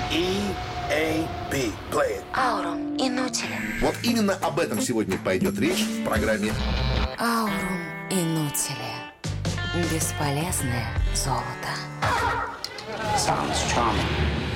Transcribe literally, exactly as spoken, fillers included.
И эй би. Play it. Аурум Инутиля. Вот именно об этом сегодня пойдет речь в программе Аурум Инутиля. Бесполезное золото. Sounds charming.